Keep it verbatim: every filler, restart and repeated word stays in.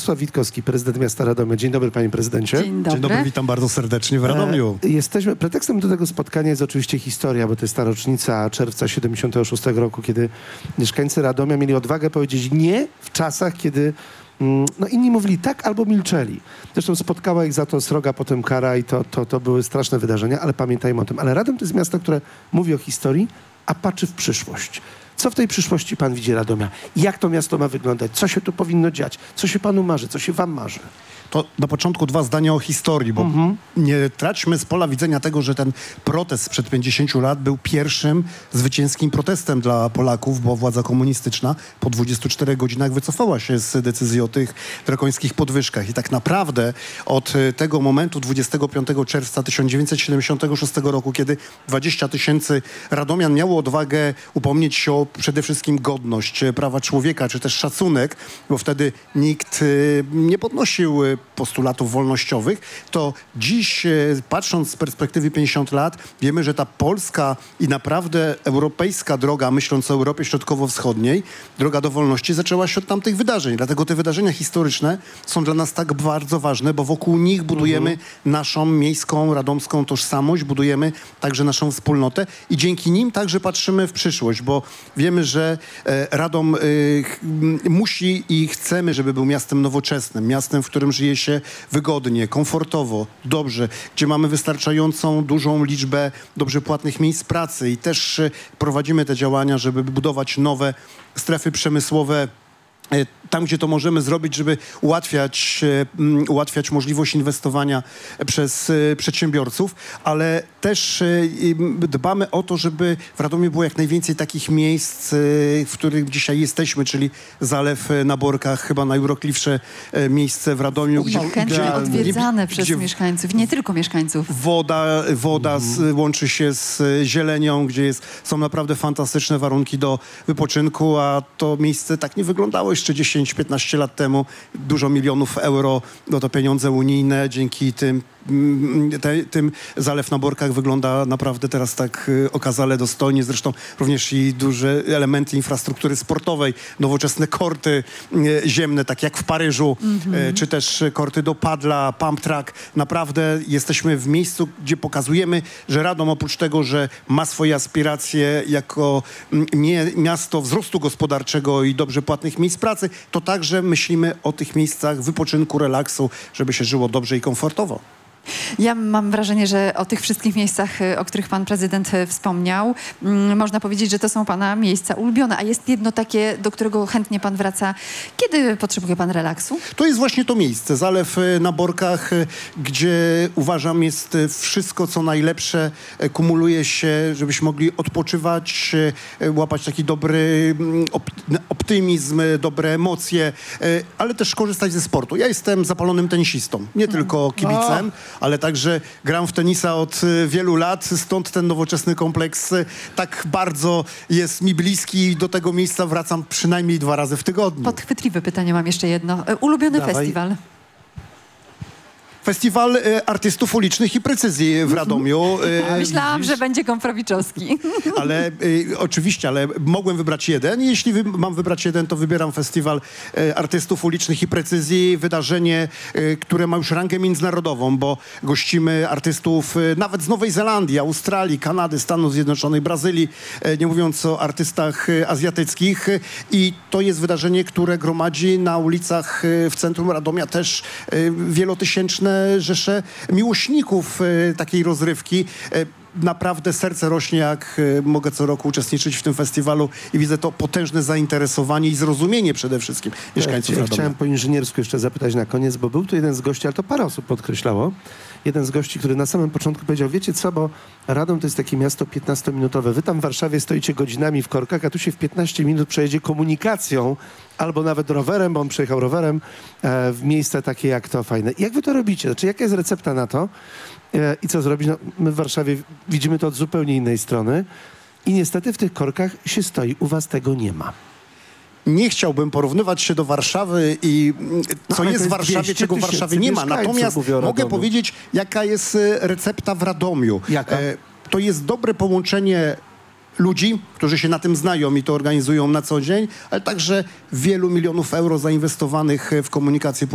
Jarosław Witkowski, prezydent miasta Radomia. Dzień dobry, panie prezydencie. Dzień dobry. Dzień dobry, witam bardzo serdecznie w Radomiu. E, jesteśmy, pretekstem do tego spotkania jest oczywiście historia, bo to jest ta rocznica czerwca siedemdziesiątego szóstego roku, kiedy mieszkańcy Radomia mieli odwagę powiedzieć nie w czasach, kiedy mm, no, inni mówili tak albo milczeli. Zresztą spotkała ich za to sroga, potem kara i to, to, to były straszne wydarzenia, ale pamiętajmy o tym. Ale Radom to jest miasto, które mówi o historii, a patrzy w przyszłość. Co w tej przyszłości pan widzi Radomia? Jak to miasto ma wyglądać? Co się tu powinno dziać? Co się panu marzy? Co się wam marzy? To na początku dwa zdania o historii, bo Mhm. nie traćmy z pola widzenia tego, że ten protest sprzed pięćdziesięciu lat był pierwszym zwycięskim protestem dla Polaków, bo władza komunistyczna po dwudziestu czterech godzinach wycofała się z decyzji o tych drakońskich podwyżkach. I tak naprawdę od y, tego momentu, dwudziestego piątego czerwca tysiąc dziewięćset siedemdziesiątego szóstego roku, kiedy dwadzieścia tysięcy radomian miało odwagę upomnieć się o przede wszystkim godność, y, prawa człowieka, czy też szacunek, bo wtedy nikt y, nie podnosił y, postulatów wolnościowych, to dziś, e, patrząc z perspektywy pięćdziesięciu lat, wiemy, że ta polska i naprawdę europejska droga, myśląc o Europie Środkowo-Wschodniej, droga do wolności zaczęła się od tamtych wydarzeń. Dlatego te wydarzenia historyczne są dla nas tak bardzo ważne, bo wokół nich budujemy mhm. naszą miejską, radomską tożsamość, budujemy także naszą wspólnotę i dzięki nim także patrzymy w przyszłość, bo wiemy, że e, Radom e, ch, musi i chcemy, żeby był miastem nowoczesnym, miastem, w którym żyje się wygodnie, komfortowo, dobrze, gdzie mamy wystarczającą dużą liczbę dobrze płatnych miejsc pracy i też e, prowadzimy te działania, żeby budować nowe strefy przemysłowe e, tam, gdzie to możemy zrobić, żeby ułatwiać, e, m, ułatwiać możliwość inwestowania przez e, przedsiębiorców, ale też e, dbamy o to, żeby w Radomiu było jak najwięcej takich miejsc, e, w których dzisiaj jesteśmy, czyli Zalew na Borkach, chyba najurokliwsze e, miejsce w Radomiu. Gdzie, chętnie odwiedzane gdzie, przez gdzie mieszkańców, nie tylko mieszkańców. Woda, woda z, łączy się z zielenią, gdzie jest, są naprawdę fantastyczne warunki do wypoczynku, a to miejsce tak nie wyglądało jeszcze dziesięć piętnaście lat temu. Dużo milionów euro, no to pieniądze unijne, dzięki tym Te, tym Zalew na Borkach wygląda naprawdę teraz tak y, okazale dostojnie. Zresztą również i duże elementy infrastruktury sportowej, nowoczesne korty y, ziemne, tak jak w Paryżu, mm-hmm. y, czy też korty do padla, pump track. Naprawdę jesteśmy w miejscu, gdzie pokazujemy, że Radom oprócz tego, że ma swoje aspiracje jako m, mie, miasto wzrostu gospodarczego i dobrze płatnych miejsc pracy, to także myślimy o tych miejscach wypoczynku, relaksu, żeby się żyło dobrze i komfortowo. Ja mam wrażenie, że o tych wszystkich miejscach, o których pan prezydent wspomniał, mm, można powiedzieć, że to są pana miejsca ulubione, a jest jedno takie, do którego chętnie pan wraca. Kiedy potrzebuje pan relaksu? To jest właśnie to miejsce, Zalew na Borkach, gdzie uważam jest wszystko, co najlepsze, kumuluje się, żebyśmy mogli odpoczywać, łapać taki dobry optymizm, dobre emocje, ale też korzystać ze sportu. Ja jestem zapalonym tenisistą, nie tylko kibicem, ale także gram w tenisa od wielu lat, stąd ten nowoczesny kompleks tak bardzo jest mi bliski i do tego miejsca wracam przynajmniej dwa razy w tygodniu. Podchwytliwe pytanie mam jeszcze jedno. Ulubiony Dawaj. festiwal? Festiwal e, Artystów Ulicznych i Precyzji w Radomiu. E, Myślałam, widzisz? że będzie Komprowiczowski. Ale e, oczywiście, ale mogłem wybrać jeden. Jeśli wy, mam wybrać jeden, to wybieram Festiwal e, Artystów Ulicznych i Precyzji. Wydarzenie, e, które ma już rangę międzynarodową, bo gościmy artystów e, nawet z Nowej Zelandii, Australii, Kanady, Stanów Zjednoczonych, Brazylii, e, nie mówiąc o artystach e, azjatyckich. E, I to jest wydarzenie, które gromadzi na ulicach e, w centrum Radomia też e, wielotysięczne rzesze miłośników e, takiej rozrywki. E, Naprawdę serce rośnie, jak e, mogę co roku uczestniczyć w tym festiwalu i widzę to potężne zainteresowanie i zrozumienie przede wszystkim mieszkańców Ja Radomia. chciałem po inżyniersku jeszcze zapytać na koniec, bo był tu jeden z gości, ale to parę osób podkreślało. Jeden z gości, który na samym początku powiedział, wiecie co, bo Radom to jest takie miasto piętnastominutowe. Wy tam w Warszawie stoicie godzinami w korkach, a tu się w piętnaście minut przejedzie komunikacją albo nawet rowerem, bo on przejechał rowerem e, w miejsca takie jak to fajne. Jak wy to robicie? Znaczy, jaka jest recepta na to? E, I co zrobić? No, my w Warszawie widzimy to od zupełnie innej strony i niestety w tych korkach się stoi. U was tego nie ma. Nie chciałbym porównywać się do Warszawy i co No, jest w Warszawie, czego w Warszawie nie ma. Natomiast mogę powiedzieć, jaka jest recepta w Radomiu. Jaka? E, to jest dobre połączenie ludzi, którzy się na tym znają i to organizują na co dzień, ale także wielu milionów euro zainwestowanych w komunikację publiczną.